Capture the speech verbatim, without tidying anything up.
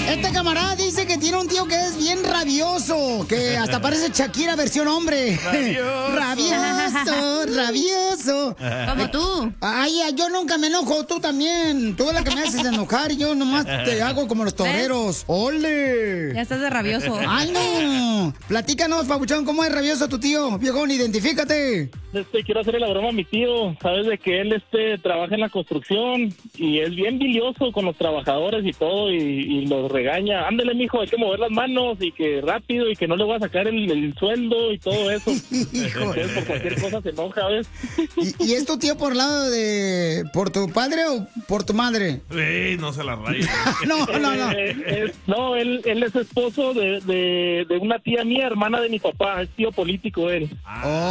Este camarada dice que tiene un tío que es bien rabioso, que hasta parece Shakira versión hombre. Rabioso. Rabioso, rabioso. Como tú. Ay, ay, yo nunca me enojo, tú también. Tú eres la que me haces enojar y yo nomás te hago como los toreros. ¡Ole! Ya estás de rabioso. ¡Ay, no! Platícanos, papuchón, ¿cómo es rabioso tu tío? Viejón, identifícate. Este, quiero hacerle la broma a mi tío. Sabes de que él este trabaja en la construcción y es bien bilioso con los trabajadores y todo, y, y los regaña. Ándale, mijo, hay que mover las manos y que rápido y que no le voy a sacar el, el sueldo y todo eso. Entonces, por cualquier cosa se enoja, ¿ves? ¿Y, ¿Y es tu tío por lado de... por tu padre o por tu madre? Ey, no se la raye. No, no, no. Eh, eh, no, él, él es esposo de, de, de una tía mía, hermana de mi papá. Es tío político él. Oh.